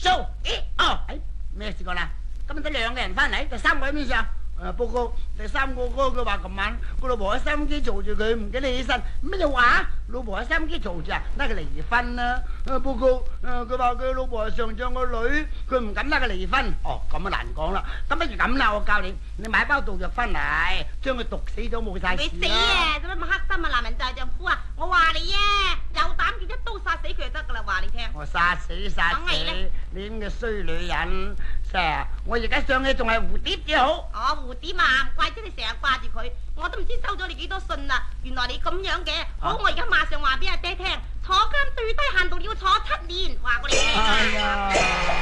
數，咩事講啦？今日得2個人翻嚟，第3個喺邊上？報告第3個嗰個話琴晚個老婆喺收音機嘈住佢，唔記得起身。咩就話？老婆喺收音機嘈住啊？拉佢離婚啦！報告佢話佢老婆係上將個女，佢唔敢拉佢離婚。哦，咁啊難講啦。咁不如咁啦，我教你，你買包毒藥翻嚟，將佢毒死咗冇晒事啦。 你死啊！做乜咁黑心啊？男人就係丈夫啊！我話你啊，有膽叫一刀殺死佢就得噶啦！話你聽。 我殺死你咁嘅衰女人！我而家上去仲係蝴蝶幾好。 蝴蝶嘛，唔怪之你成日掛住佢，我都唔知收咗你幾多信啦。原來你咁樣嘅，好，我而家馬上話俾阿爹聽，坐監最低限度要坐7年，話過你聽啊。 哎呀！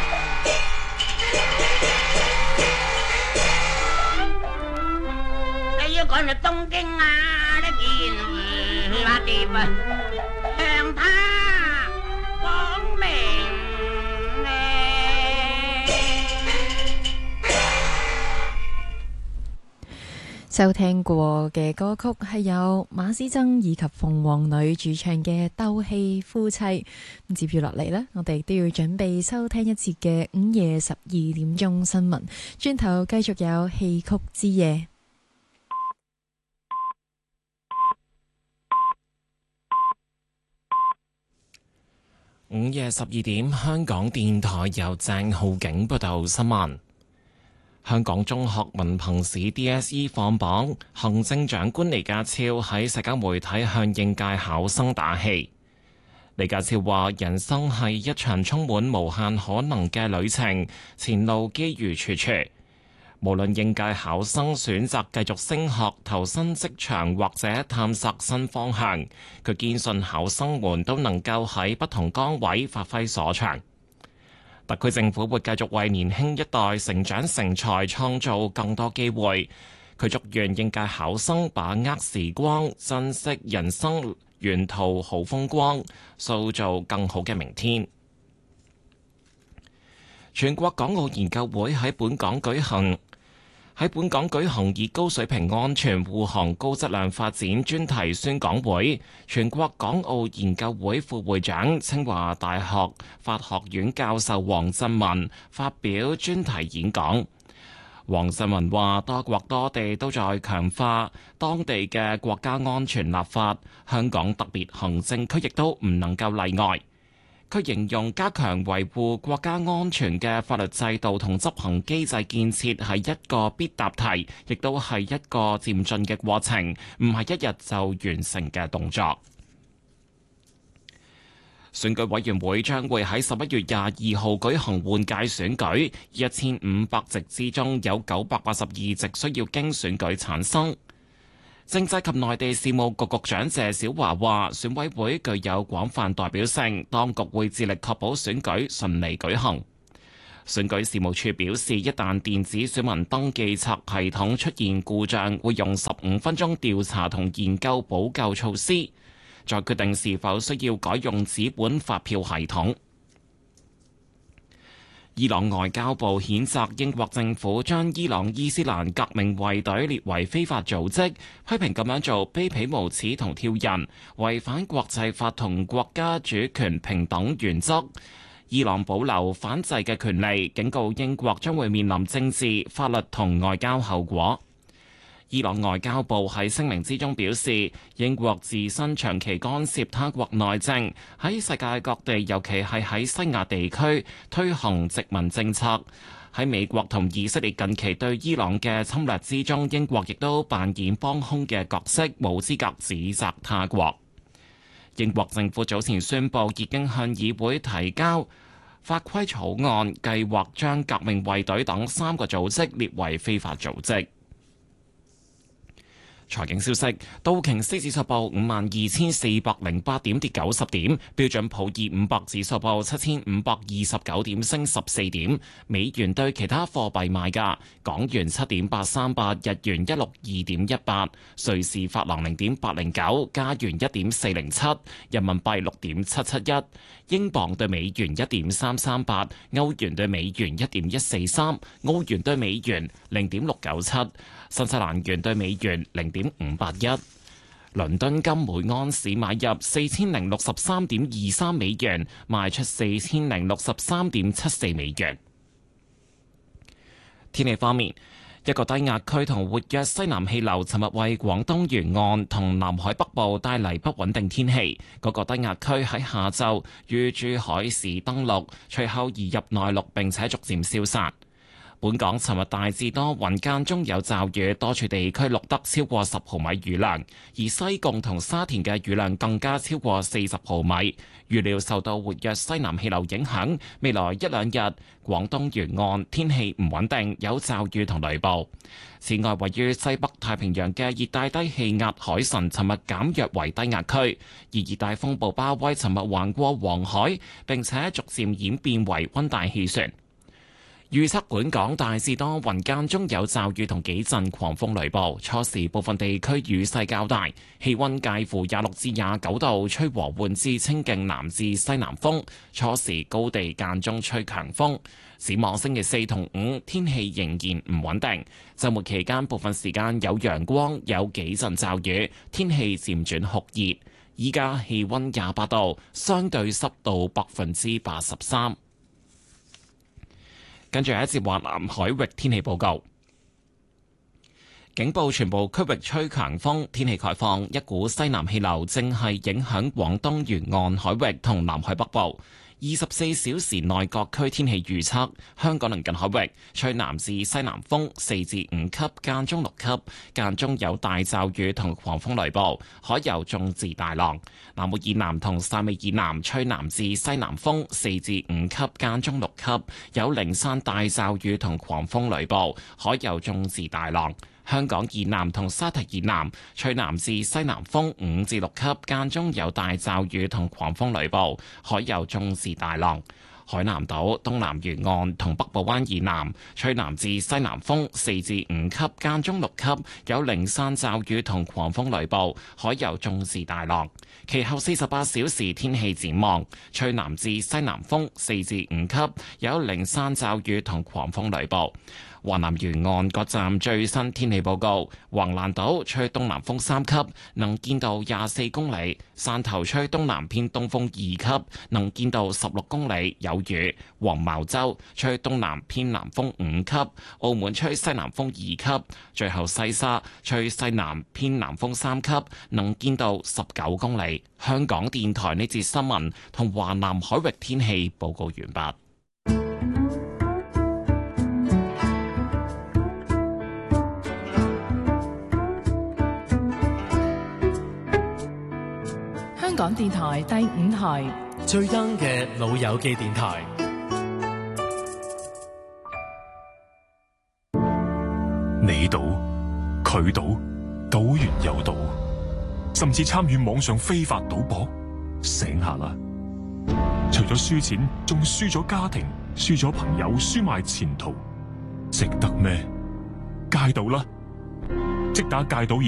你要趕去東京啊！呢件蝴蝶啊，向他講明。 收聽過嘅歌曲係有馬師曾以及鳳凰女主唱嘅《鬥氣夫妻》。咁接住落嚟呢，我哋都要準備收聽一節嘅午夜12點鐘新聞，轉頭繼續有戲曲之夜。 午夜12點，香港電台由鄭浩景報道新聞。香港中學文憑試 DSE 放榜，行政長官李家超喺社交媒體向應屆考生打氣。李家超話：人生係一場充滿無限可能嘅旅程，前路機遇處處。無論應屆考生選擇繼續升學、投身職場或者探索新方向，佢堅信考生們都能夠喺不同崗位發揮所長。特區政府會繼續為年輕一代成長成才創造更多機會。佢祝願應屆考生把握時光，珍惜人生沿途好風光，塑造更好嘅明天。全國港澳研究會喺本港舉行以高水平安全護航高質量發展專題宣講會，全國港澳研究會副會長清華大學法學院教授黃振文發表專題演講。黃振文話：多國多地都在強化當地嘅國家安全立法，香港特別行政區亦都唔能夠例外。佢形容加強維護國家安全嘅法律制度同執行機制建設係一個必答題，亦都係一個漸進嘅過程，唔係一日就完成嘅動作。選舉委員會將會喺11月22號舉行換屆選舉，1500席之中有982席需要經選舉產生。政制及內地事務局局長謝小華話：選委會具有廣泛代表性，當局會致力確保選舉順利舉行。選舉事務處表示，一旦電子選民登記冊系統出現故障，會用15分鐘調查同研究補救措施，再決定是否需要改用紙本發票系統。伊朗外交部譴責英國政府將伊朗伊斯蘭革命衛隊列為非法組織，批評咁樣做卑鄙無恥同挑釁，違反國際法同國家主權平等原則。伊朗保留反制嘅權利，警告英國將會面臨政治、法律同外交後果。伊朗外交部喺聲明之中表示，英國自身長期干涉他國內政，喺世界各地，尤其係喺西亞地區推行殖民政策。喺美國同以色列近期對伊朗嘅侵略之中，英國亦都扮演幫兇嘅角色，冇資格指責他國。英國政府早前宣布已經向議會提交法規草案，計劃將革命衛隊等3個組織列為非法組織。財經消息，道瓊斯指數報52,408點，跌90點；標準普爾500指數報7,529點，升14點。美元對其他貨幣賣價：港元7.838，日元162.18，瑞士法郎0.809，加元1.407，人民幣6.771，英鎊對美元1.338，歐元對美元1.143，澳元對美元0.697。新西蘭元對美元0.581，倫倫敦金每盎司買入4063.23美元，賣出4063.74美元。天氣方面，一個低壓區同活躍西南氣流尋日為廣東沿岸同南海北部帶嚟不穩定天氣。嗰個低壓區喺下晝於珠海市登陸，隨後移入內陸並且逐漸消散。本港尋日大致多雲間中有驟雨，多處地區錄得超過10毫米雨量，而西貢同沙田嘅雨量更加超過40毫米。預料受到活躍西南氣流影響，未來一兩日廣東沿岸天氣唔穩定，有驟雨同雷暴。此外，位於西北太平洋嘅熱帶低氣壓海神尋日減弱為低壓區，而熱帶風暴巴威尋日橫過黃海，並且逐漸演變為溫帶氣旋。預測本港大致多雲間中有驟雨同幾陣狂風雷暴，初時部分地區雨勢較大，氣溫介乎26至29度，吹和緩至清勁南至西南風，初時高地間中吹強風。展望星期4同5天氣仍然唔穩定，週末期間部分時間有陽光，有幾陣驟雨，天氣漸轉酷熱。依家氣溫28度，相對濕度83%。跟住係一節華南海域天氣報告，警報全部區域吹強風，天氣概況，一股西南氣流正係影響廣東沿岸海域同南海北部。24小時內各區天氣預測：香港鄰近海域吹南至西南風4至5級，間中6級，間中有大驟雨同狂風雷暴，海有中至大浪。南澳以南同汕尾以南吹南至西南風4至5級，間中6級，有零散大驟雨同狂風雷暴，海有中至大浪。香港以南同沙堤以南吹南至西南風5至6級，間中有大驟雨同狂風雷暴，海有中至大浪。海南島東南沿岸同北部灣以南吹南至西南風4至5級，間中6級，有零散驟雨同狂風雷暴，海有中至大浪。其後48小時天氣展望，吹南至西南風4至5級，有零散驟雨同狂風雷暴。華南沿岸各站最新天氣報告：橫瀾島吹東南風3級，能見度24公里；汕頭吹東南偏東風2級，能見度16公里，有雨；黃茅洲吹東南偏南風5級；澳門吹西南風2級；最後西沙吹西南偏南風3級，能見度19公里。香港電台呢節新聞同華南海域天氣報告完畢。 香港電台第5台最 young 嘅老友記電台， 你賭佢賭，賭完又賭，甚至參與網上非法賭博，醒下啦！除咗輸錢，仲輸咗家庭，輸咗朋友，輸埋前途，值得咩？戒賭啦！即打戒賭